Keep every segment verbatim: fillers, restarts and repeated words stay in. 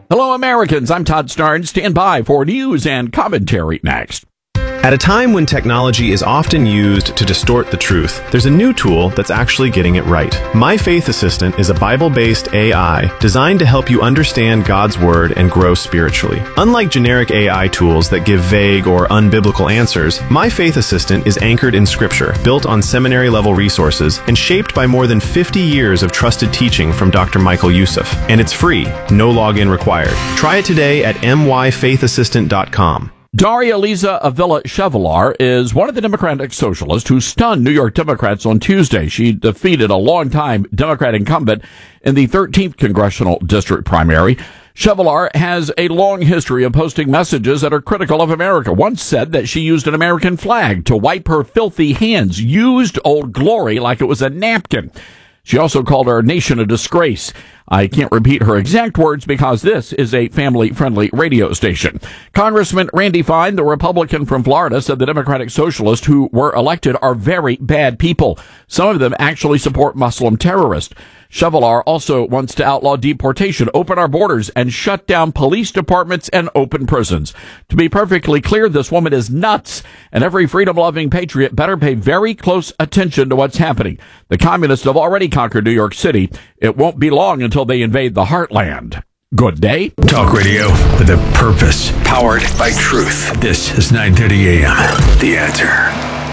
Hello, Americans. I'm Todd Starnes. Stand by for news and commentary next. At a time when technology is often used to distort the truth, there's a new tool that's actually getting it right. My Faith Assistant is a Bible-based A I designed to help you understand God's Word and grow spiritually. Unlike generic A I tools that give vague or unbiblical answers, My Faith Assistant is anchored in Scripture, built on seminary-level resources, and shaped by more than fifty years of trusted teaching from Doctor Michael Youssef. And it's free, no login required. Try it today at m y faith assistant dot com. Daria Liza Avila Chevalier is one of the Democratic socialists who stunned New York Democrats on Tuesday. She defeated a longtime Democrat incumbent in the thirteenth Congressional District primary. Chevalier has a long history of posting messages that are critical of America. Once said that she used an American flag to wipe her filthy hands, used Old Glory like it was a napkin. She also called our nation a disgrace. I can't repeat her exact words because this is a family-friendly radio station. Congressman Randy Fine, the Republican from Florida, said the Democratic Socialists who were elected are very bad people. Some of them actually support Muslim terrorists. Chevalier also wants to outlaw deportation, open our borders, and shut down police departments and open prisons. To be perfectly clear, this woman is nuts, and every freedom-loving patriot better pay very close attention to what's happening. The communists have already conquered New York City. It won't be long until they invade the heartland. Good day. Talk radio with a purpose, powered by truth. This is nine thirty a.m. The Answer.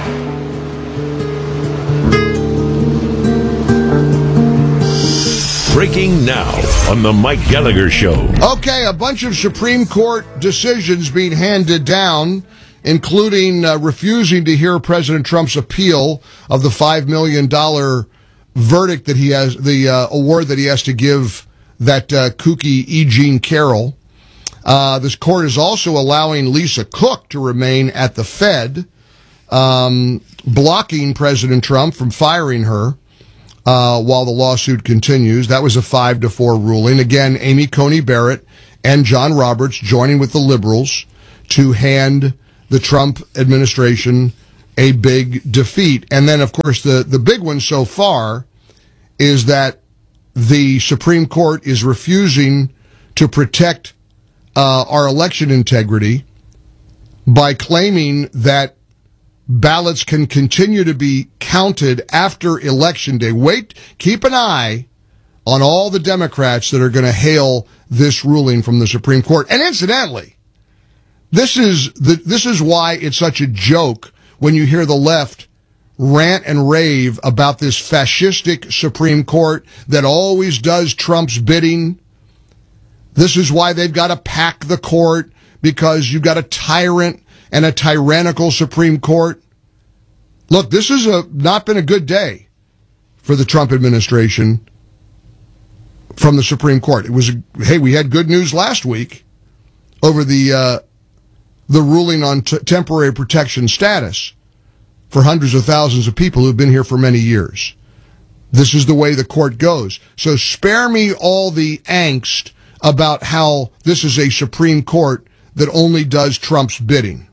Breaking now on the Mike Gallagher Show. Okay, a bunch of Supreme Court decisions being handed down, including uh, refusing to hear President Trump's appeal of the five million dollars verdict that he has, the uh, award that he has to give that uh, kooky E. Jean Carroll. Uh, this court is also allowing Lisa Cook to remain at the Fed, um, blocking President Trump from firing her. Uh, while the lawsuit continues. That was a five to four ruling. Again, Amy Coney Barrett and John Roberts joining with the liberals to hand the Trump administration a big defeat. And then, of course, the, the big one so far is that the Supreme Court is refusing to protect uh, our election integrity by claiming that ballots can continue to be counted after Election Day. Wait, keep an eye on all the Democrats that are going to hail this ruling from the Supreme Court. And incidentally, this is the, this is why it's such a joke when you hear the left rant and rave about this fascistic Supreme Court that always does Trump's bidding. This is why they've got to pack the court, because you've got a tyrant and a tyrannical Supreme Court. Look, this has a, not been a good day for the Trump administration from the Supreme Court. It was, a, hey, we had good news last week over the uh, the ruling on t- temporary protection status for hundreds of thousands of people who've been here for many years. This is the way the court goes. So spare me all the angst about how this is a Supreme Court that only does Trump's bidding.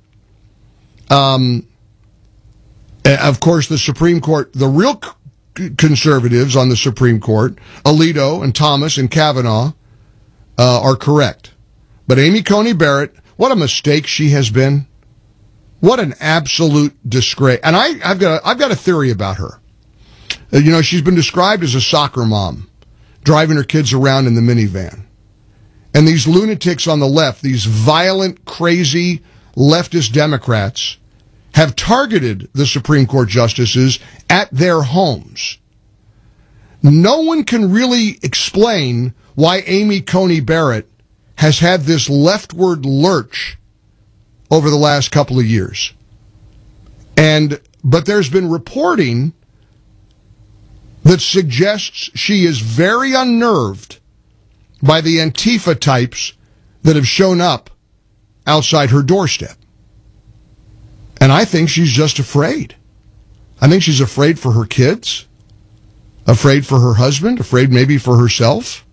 Um, of course, the Supreme Court, the real c- conservatives on the Supreme Court, Alito and Thomas and Kavanaugh, uh, are correct. But Amy Coney Barrett, what a mistake she has been. What an absolute disgrace. And I, I've got a, I've got a theory about her. Uh, you know, she's been described as a soccer mom, driving her kids around in the minivan. And these lunatics on the left, these violent, crazy leftist Democrats, have targeted the Supreme Court justices at their homes. No one can really explain why Amy Coney Barrett has had this leftward lurch over the last couple of years. And, but there's been reporting that suggests she is very unnerved by the Antifa types that have shown up outside her doorstep. And I think she's just afraid. I think she's afraid for her kids, afraid for her husband, afraid maybe for herself.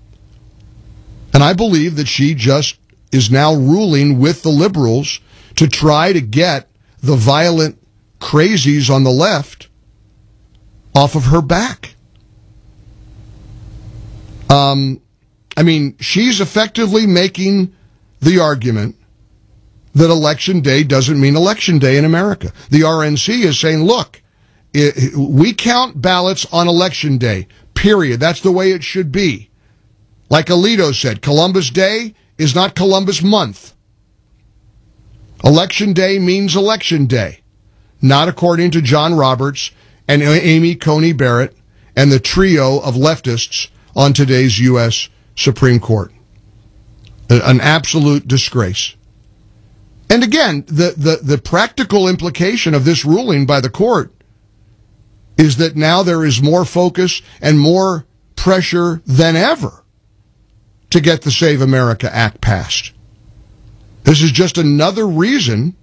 And I believe that she just is now ruling with the liberals to try to get the violent crazies on the left off of her back. Um, I mean, she's effectively making the argument that Election Day doesn't mean Election Day in America. The R N C is saying, look, it, we count ballots on Election Day, period. That's the way it should be. Like Alito said, Columbus Day is not Columbus Month. Election Day means Election Day, not according to John Roberts and Amy Coney Barrett and the trio of leftists on today's U S Supreme Court. An absolute disgrace. And again, the, the, the practical implication of this ruling by the court is that now there is more focus and more pressure than ever to get the Save America Act passed. This is just another reason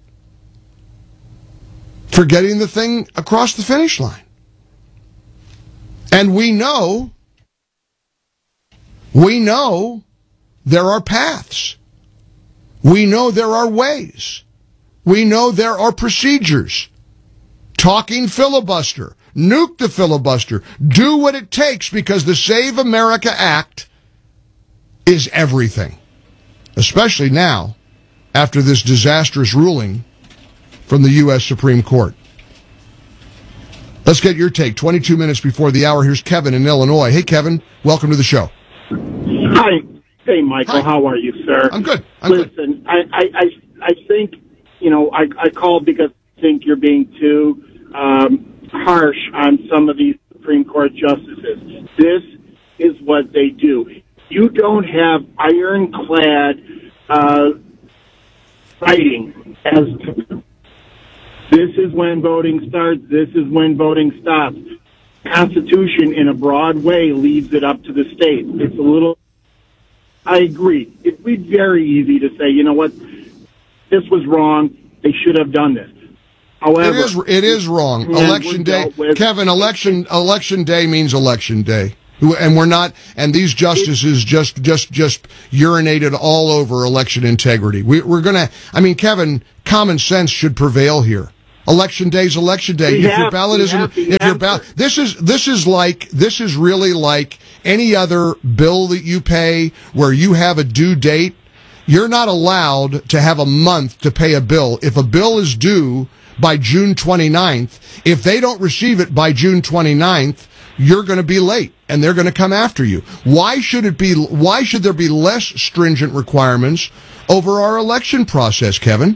for getting the thing across the finish line. And we know, we know there are paths. We know there are ways. We know there are procedures. Talking filibuster. Nuke the filibuster. Do what it takes, because the Save America Act is everything. Especially now, after this disastrous ruling from the U S Supreme Court. Let's get your take. twenty-two minutes before the hour. Here's Kevin in Illinois. Hey, Kevin. Welcome to the show. Hi. Hey, Michael. Hi. How are you, sir? I'm good. I'm Listen, good. I, I, I, I think, you know, I, I called because I think you're being too um, harsh on some of these Supreme Court justices. This is what they do. You don't have ironclad uh, fighting as to this is when voting starts, this is when voting stops. Constitution, in a broad way, leaves it up to the state. It's a little... I agree. It'd be very easy to say, you know what, this was wrong. They should have done this. However, it is, it is wrong. Election day, with, Kevin. Election election day means election day, and we're not. And these justices just just just urinated all over election integrity. We, we're gonna. I mean, Kevin, common sense should prevail here. Election day is election day. We if have, your ballot isn't, have, if your ballot, this is this is like this is really like any other bill that you pay where you have a due date. You're not allowed to have a month to pay a bill. If a bill is due by June twenty-ninth, if they don't receive it by June twenty-ninth, you're going to be late and they're going to come after you. Why should it be? Why should there be less stringent requirements over our election process, Kevin?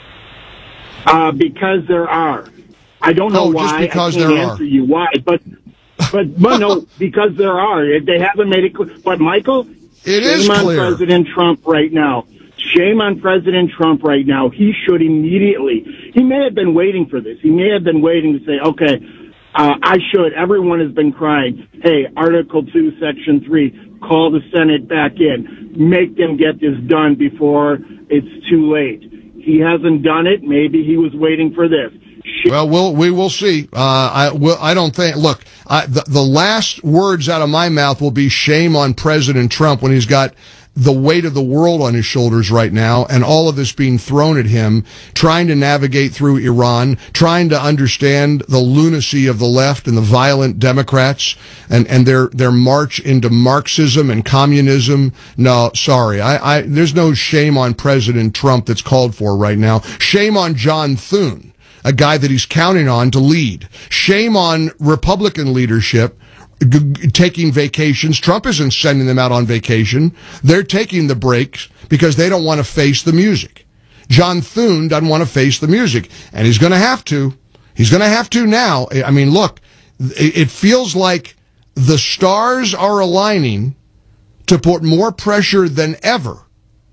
Uh, because there are. I don't know oh, why. Just because I can't there answer are. you why, but but but no, because there are. They haven't made it clear. But Michael, it shame is clear. on President Trump right now. Shame on President Trump right now. He should immediately. He may have been waiting for this. He may have been waiting to say, okay, uh, I should. Everyone has been crying. Hey, Article two, Section three, call the Senate back in. Make them get this done before it's too late. He hasn't done it. Maybe he was waiting for this. Well, we'll we will see. Uh, I will. I don't think. Look, I, the the last words out of my mouth will be shame on President Trump when he's got the weight of the world on his shoulders right now, and all of this being thrown at him, trying to navigate through Iran, trying to understand the lunacy of the left and the violent Democrats, and, and their, their march into Marxism and communism. No, sorry. I, I, there's no shame on President Trump that's called for right now. Shame on John Thune, a guy that he's counting on to lead. Shame on Republican leadership G- taking vacations. Trump isn't sending them out on vacation. They're taking the breaks because they don't want to face the music. John Thune doesn't want to face the music, and he's going to have to. He's going to have to now. I mean, look, it feels like the stars are aligning to put more pressure than ever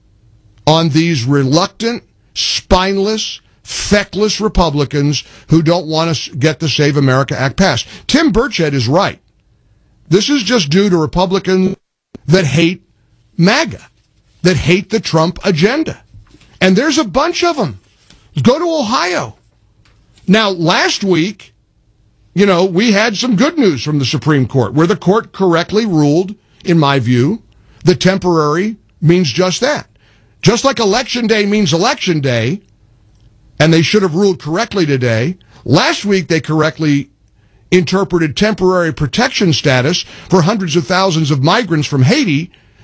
on these reluctant, spineless, feckless Republicans who don't want to get the Save America Act passed. Tim Burchett is right. This is just due to Republicans that hate MAGA, that hate the Trump agenda. And there's a bunch of them. Go to Ohio. Now, last week, you know, we had some good news from the Supreme Court, where the court correctly ruled, in my view, that temporary means just that. Just like Election Day means Election Day, and they should have ruled correctly today, last week they correctly interpreted temporary protection status for hundreds of thousands of migrants from Haiti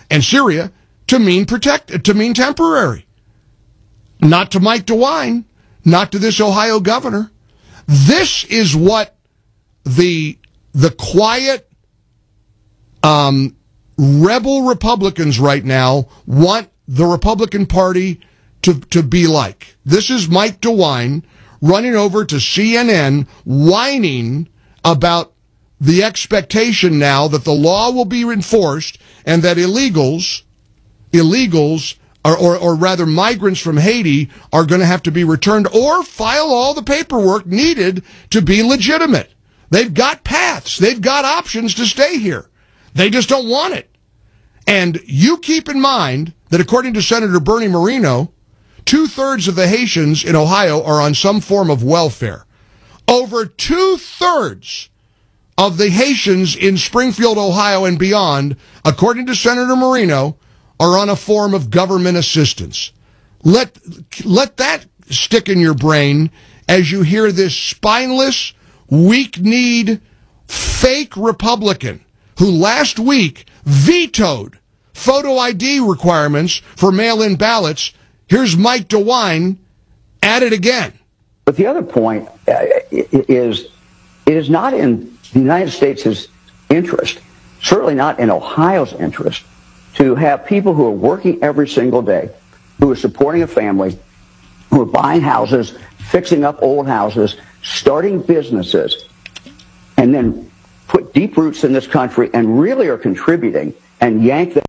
and Syria to mean protect, to mean temporary. Not to Mike DeWine, not to this Ohio governor. This is what the the quiet um, rebel Republicans right now want the Republican Party to, to be like. This is Mike DeWine running over to C N N, whining about the expectation now that the law will be enforced and that illegals, illegals, or, or, or rather migrants from Haiti are going to have to be returned or file all the paperwork needed to be legitimate. They've got paths. They've got options to stay here. They just don't want it. And you keep in mind that according to Senator Bernie Moreno, two-thirds of the Haitians in Ohio are on some form of welfare. Over two-thirds of the Haitians in Springfield, Ohio and beyond, according to Senator Moreno, are on a form of government assistance. Let, let that stick in your brain as you hear this spineless, weak-kneed, fake Republican who last week vetoed photo I D requirements for mail-in ballots. Here's Mike DeWine at it again. But the other point uh, is it is not in the United States' interest, certainly not in Ohio's interest, to have people who are working every single day, who are supporting a family, who are buying houses, fixing up old houses, starting businesses, and then put deep roots in this country and really are contributing and yank them.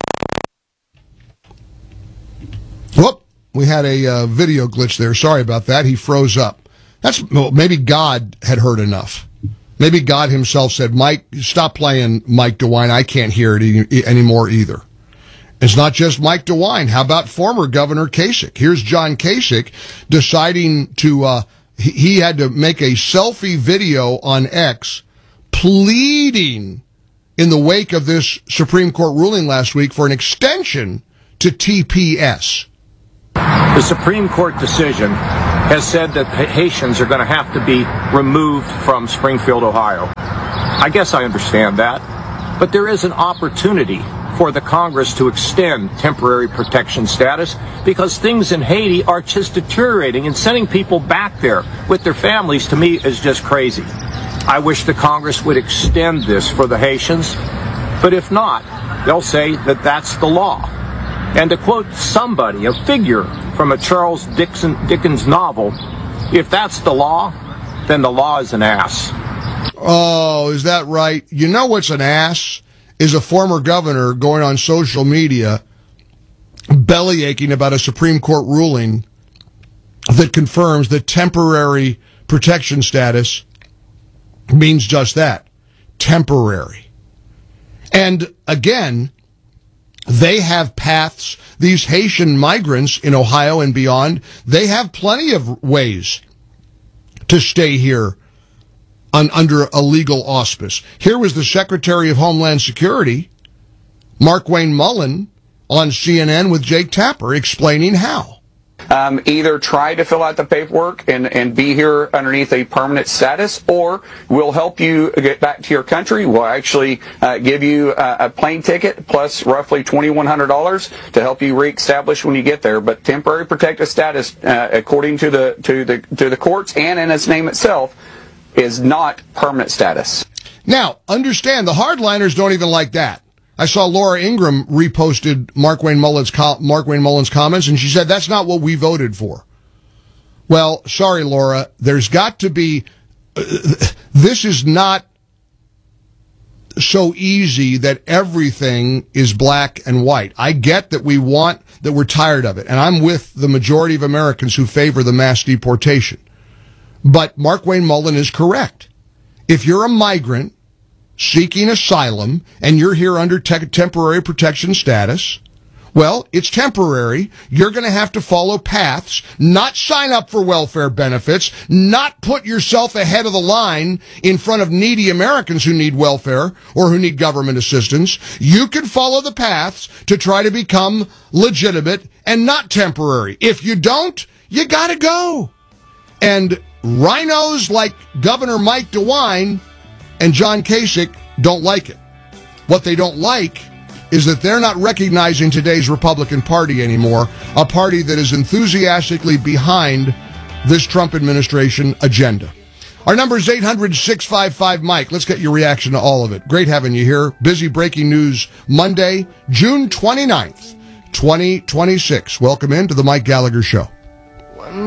Whoop, we had a uh, video glitch there. Sorry about that. He froze up. That's well, maybe God had heard enough. Maybe God himself said, Mike, stop playing Mike DeWine. I can't hear it e- anymore either. It's not just Mike DeWine. How about former Governor Kasich? Here's John Kasich deciding to, uh, he, he had to make a selfie video on X pleading in the wake of this Supreme Court ruling last week for an extension to T P S. The Supreme Court decision has said that Haitians are going to have to be removed from Springfield, Ohio. I guess I understand that, but there is an opportunity for the Congress to extend temporary protection status because things in Haiti are just deteriorating, and sending people back there with their families, to me, is just crazy. I wish the Congress would extend this for the Haitians, but if not, they'll say that that's the law. And to quote somebody, a figure from a Charles Dixon, Dickens novel, if that's the law, then the law is an ass. Oh, is that right? You know what's an ass? Is a former governor going on social media bellyaching about a Supreme Court ruling that confirms that temporary protection status means just that, temporary. And again, they have paths. These Haitian migrants in Ohio and beyond, they have plenty of ways to stay here on, under a legal auspice. Here was the Secretary of Homeland Security, Markwayne Mullin, on C N N with Jake Tapper explaining how. Um, either try to fill out the paperwork and, and be here underneath a permanent status, or we'll help you get back to your country. We'll actually uh, give you a, a plane ticket plus roughly twenty-one hundred dollars to help you reestablish when you get there. But temporary protected status, uh, according to the to the to the courts and in its name itself, is not permanent status. Now, understand, the hardliners don't even like that. I saw Laura Ingraham reposted Markwayne Mullin's, Markwayne Mullin's comments, and she said, that's not what we voted for. Well, sorry, Laura, there's got to be, uh, this is not so easy that everything is black and white. I get that we want, that we're tired of it, and I'm with the majority of Americans who favor the mass deportation. But Markwayne Mullin is correct. If you're a migrant seeking asylum and you're here under te- temporary protection status, well, it's temporary. You're going to have to follow paths, not sign up for welfare benefits, not put yourself ahead of the line in front of needy Americans who need welfare or who need government assistance. You can follow the paths to try to become legitimate and not temporary. If you don't, you got to go. And rhinos like Governor Mike DeWine and John Kasich don't like it. What they don't like is that they're not recognizing today's Republican Party anymore, a party that is enthusiastically behind this Trump administration agenda. Our number is eight hundred, six five five, Mike. Let's get your reaction to all of it. Great having you here. Busy breaking news Monday, June twenty-ninth, twenty twenty-six. Welcome into the Mike Gallagher Show.